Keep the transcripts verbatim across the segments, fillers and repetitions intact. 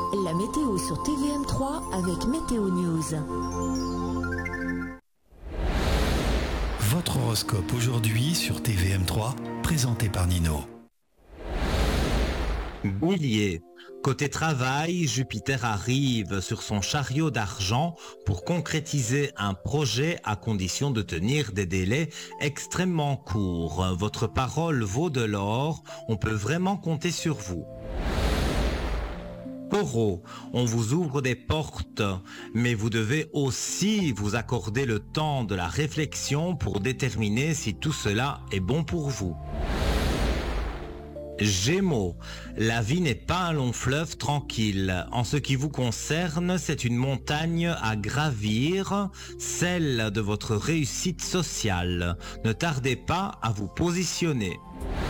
La météo sur T V M trois avec Météo News. Votre horoscope aujourd'hui sur T V M trois, présenté par Nino. Bélier. Côté travail, Jupiter arrive sur son chariot d'argent pour concrétiser un projet à condition de tenir des délais extrêmement courts. Votre parole vaut de l'or, on peut vraiment compter sur vous. Taureau, on vous ouvre des portes, mais vous devez aussi vous accorder le temps de la réflexion pour déterminer si tout cela est bon pour vous. Gémeaux, la vie n'est pas un long fleuve tranquille. En ce qui vous concerne, c'est une montagne à gravir, celle de votre réussite sociale. Ne tardez pas à vous positionner.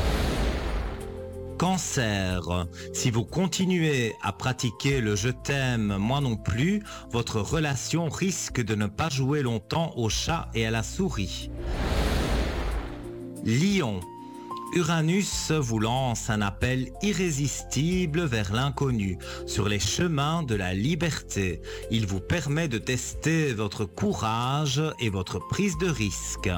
Cancer, si vous continuez à pratiquer le « je t'aime, moi non plus », votre relation risque de ne pas jouer longtemps au chat et à la souris. Lion, Uranus vous lance un appel irrésistible vers l'inconnu, sur les chemins de la liberté. Il vous permet de tester votre courage et votre prise de risque.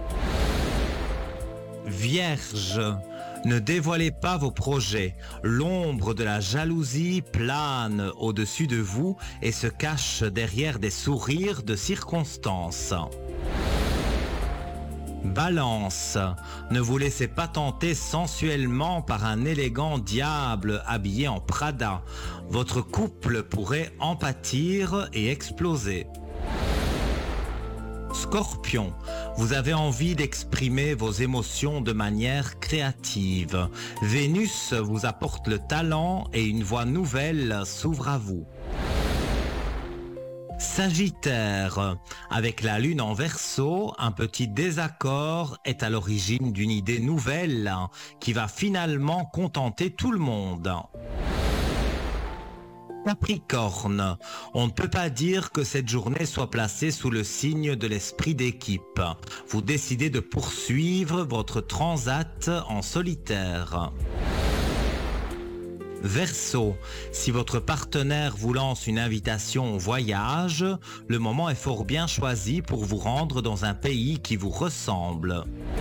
Vierge, ne dévoilez pas vos projets. L'ombre de la jalousie plane au-dessus de vous et se cache derrière des sourires de circonstance. Balance, ne vous laissez pas tenter sensuellement par un élégant diable habillé en Prada. Votre couple pourrait en pâtir et exploser. Scorpion, vous avez envie d'exprimer vos émotions de manière créative. Vénus vous apporte le talent et une voie nouvelle s'ouvre à vous. Sagittaire, avec la lune en Verseau, un petit désaccord est à l'origine d'une idée nouvelle qui va finalement contenter tout le monde. Capricorne, on ne peut pas dire que cette journée soit placée sous le signe de l'esprit d'équipe. Vous décidez de poursuivre votre transat en solitaire. Verseau, si votre partenaire vous lance une invitation au voyage, le moment est fort bien choisi pour vous rendre dans un pays qui vous ressemble.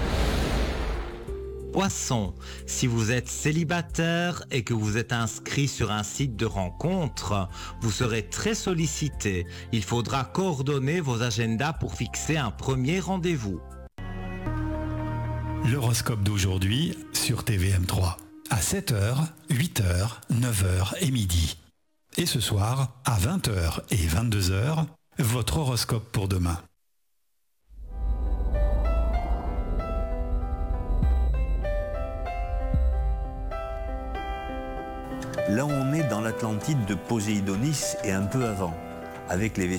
Poisson, si vous êtes célibataire et que vous êtes inscrit sur un site de rencontre, vous serez très sollicité. Il faudra coordonner vos agendas pour fixer un premier rendez-vous. L'horoscope d'aujourd'hui sur T V M trois. À sept heures, huit heures, neuf heures et midi. Et ce soir, à vingt heures et vingt-deux heures, votre horoscope pour demain. Là, on est dans l'Atlantide de Poséidonis et un peu avant, avec les